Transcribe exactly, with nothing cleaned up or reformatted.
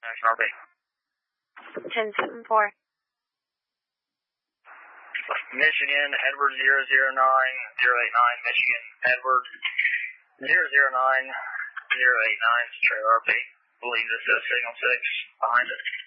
National R B. ten seven four. Michigan, Edward zero zero nine zero eight nine, Michigan, Edward zero zero nine zero eight nine, trailer R B. Believe this is signal six behind it.